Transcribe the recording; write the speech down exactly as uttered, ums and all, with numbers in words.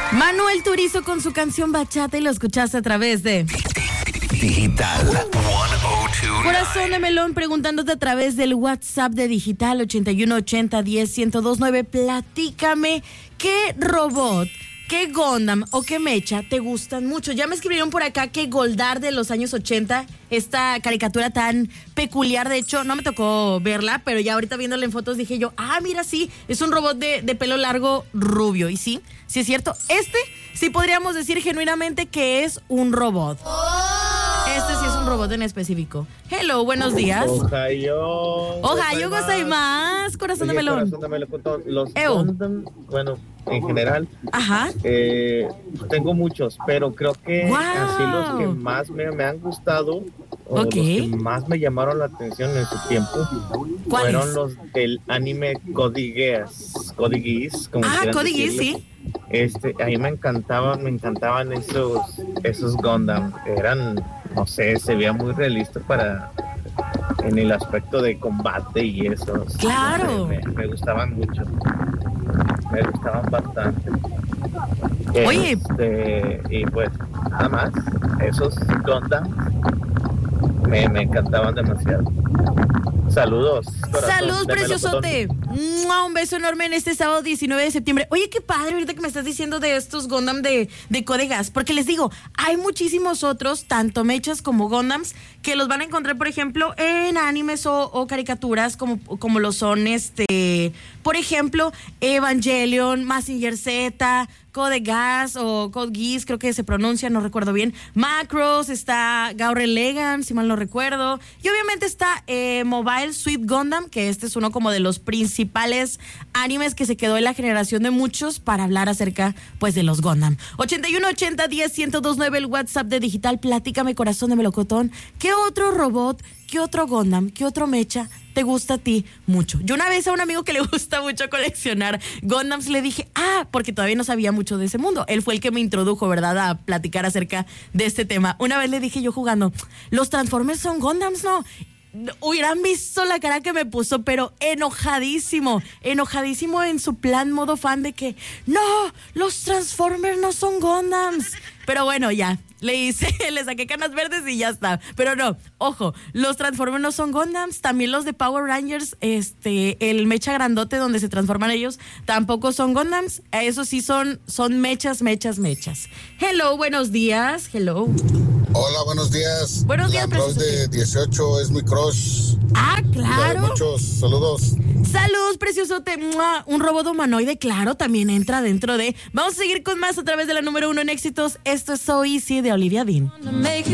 Manuel Turizo con su canción Bachata y lo escuchaste a través de Digital ciento dos nueve. Corazón de Melón, preguntándote a través del WhatsApp de Digital ochenta y uno ochenta diez ciento dos nueve. Platícame qué robot, qué Gundam o qué mecha te gustan mucho. Ya me escribieron por acá que Goldar de los años ochenta, esta caricatura tan peculiar, de hecho no me tocó verla, pero ya ahorita viéndola en fotos dije yo, ah, mira, sí, es un robot de, de pelo largo rubio. Y sí, sí es cierto, este sí podríamos decir genuinamente que es un robot. Este sí es un robot en específico. Hello, buenos días. Ohayo. Ohayo gozaimasu, corazón de Oye, melón. Corazón de melón. Los Ew. Gundam, bueno, en general, Ajá. eh, tengo muchos, pero creo que Wow. así los que más me, me han gustado o Ok. los que más me llamaron la atención en su tiempo ¿Cuáles? fueron los del anime Code Geass, Code Geass, como Ah, quieran Code Geass, decirle. sí. Este, a mí me encantaban, me encantaban esos, esos Gundam. Eran, no sé, se veía muy realista para en el aspecto de combate y eso. Claro. Me, me gustaban mucho. Me gustaban bastante. Oye. Este, y pues, nada más, esos Gundam me, me encantaban demasiado. Saludos. corazón Saludos, de preciosote. ¡Mua! Un beso enorme en este sábado diecinueve de septiembre. Oye, qué padre ahorita que me estás diciendo de estos Gundam de, de Code Geass, porque les digo, hay muchísimos otros, tanto mechas como Gundams, que los van a encontrar, por ejemplo, en animes o, o caricaturas como, como lo son, este, por ejemplo, Evangelion, Mazinger Z, Code Geass o Code Geass, creo que se pronuncia, no recuerdo bien. Macross, está Gurren Lagann, si mal no recuerdo. Y obviamente está eh, Mobile Suit Gundam, que este es uno como de los principales animes que se quedó en la generación de muchos para hablar acerca, pues, de los Gundam. ochenta y uno ochenta diez ciento dos nueve, el WhatsApp de Digital. Platícame, corazón de melocotón. ¿Qué otro robot, qué otro Gundam, qué otro mecha te gusta a ti mucho? Yo una vez a un amigo que le gusta mucho coleccionar Gundams le dije, ah, porque todavía no sabía mucho de ese mundo. Él fue el que me introdujo, ¿verdad?, a platicar acerca de este tema. Una vez le dije yo jugando, los Transformers son Gundams, ¿no? Hubieran visto la cara que me puso, pero enojadísimo, enojadísimo en su plan modo fan de que, no, los Transformers no son Gundams. Pero bueno, ya, le hice, le saqué canas verdes y ya está. Pero no, ojo, los Transformers no son Gundams, también los de Power Rangers, este, el mecha grandote donde se transforman ellos, tampoco son Gundams. Eso sí son, son mechas, mechas, mechas. Hello, buenos días, hello. Hola, buenos días. Buenos días, La Android precioso. de dieciocho es mi crush. Ah, claro. Muchos saludos. Saludos, preciosote. ¡Mua! Un robot humanoide, claro, también entra dentro de... Vamos a seguir con más a través de la número uno en éxitos. Esto es So Easy de Olivia Dean. Make you